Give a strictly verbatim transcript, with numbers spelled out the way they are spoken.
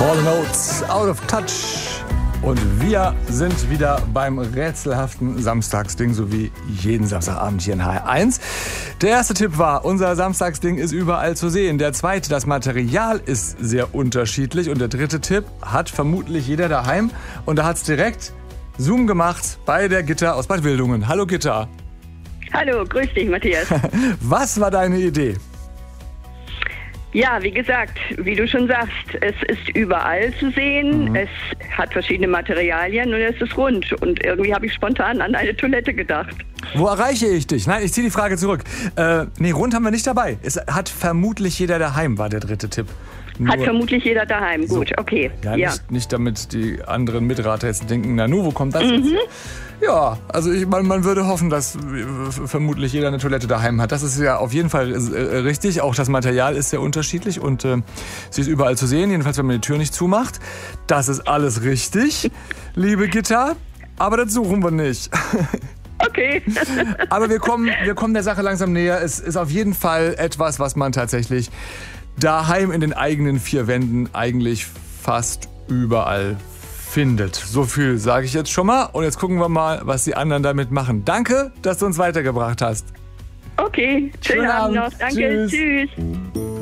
Hall and Oates, Out of Touch. Und wir sind wieder beim rätselhaften Samstagsding, so wie jeden Samstagabend hier in H R eins. Der erste Tipp war, unser Samstagsding ist überall zu sehen. Der zweite, das Material ist sehr unterschiedlich. Und der dritte Tipp hat vermutlich jeder daheim. Und da hat es direkt Zoom gemacht bei der Gitta aus Bad Wildungen. Hallo Gitta. Hallo, grüß dich Matthias. Was war deine Idee? Ja, wie gesagt, wie du schon sagst, es ist überall zu sehen, mhm. es hat verschiedene Materialien und es ist rund. Und irgendwie habe ich spontan an eine Toilette gedacht. Wo erreiche ich dich? Nein, ich ziehe die Frage zurück. Äh, nee, rund haben wir nicht dabei. Es hat vermutlich jeder daheim, war der dritte Tipp. Nur hat vermutlich jeder daheim, gut, so. Okay. Ja, ja. Nicht, nicht damit die anderen Mitrater jetzt denken, na nu, wo kommt das mhm. jetzt? Ja, also ich, man, man würde hoffen, dass vermutlich jeder eine Toilette daheim hat. Das ist ja auf jeden Fall äh, richtig. Auch das Material ist sehr unterschiedlich und äh, sie ist überall zu sehen, jedenfalls wenn man die Tür nicht zumacht. Das ist alles richtig, liebe Gitta, aber das suchen wir nicht. Okay. Aber wir kommen, wir kommen der Sache langsam näher. Es ist auf jeden Fall etwas, was man tatsächlich daheim in den eigenen vier Wänden eigentlich fast überall findet. So viel sage ich jetzt schon mal. Und jetzt gucken wir mal, was die anderen damit machen. Danke, dass du uns weitergebracht hast. Okay, schönen, schönen Abend noch. Danke, tschüss. tschüss.